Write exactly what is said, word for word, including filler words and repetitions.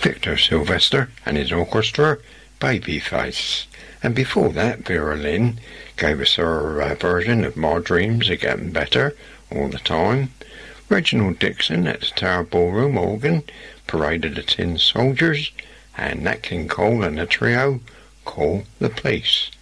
Victor Sylvester and his orchestra, Babyface. And before that, Vera Lynn gave us her uh, version of My Dreams Are Getting Better All the Time. Reginald Dixon at the Tower Ballroom organ, Parade of the Tin Soldiers, and Nat King Cole and the trio, Call the Police.